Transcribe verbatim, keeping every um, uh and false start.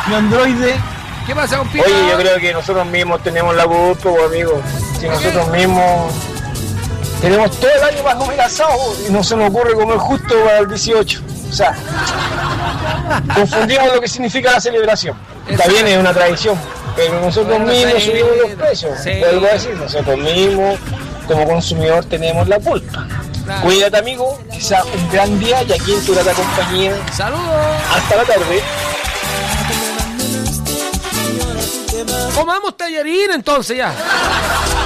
mi androide. ¿Qué pasa, compita? Oye, yo creo que nosotros mismos tenemos la culpa, pues, amigo. Si nosotros mismos tenemos todo el año para comer asado y no se nos ocurre comer justo para el dieciocho. O sea, confundimos lo que significa la celebración. Está bien, es una tradición, pero nosotros Bueno, mismos sí, subimos los precios. sí. Vuelvo a decir, nosotros mismos, como consumidor, tenemos la culpa. Claro. Cuídate, amigo, que sea un gran día y aquí en tu grata compañía. Saludos. Hasta la tarde. Comamos tallarín entonces ya.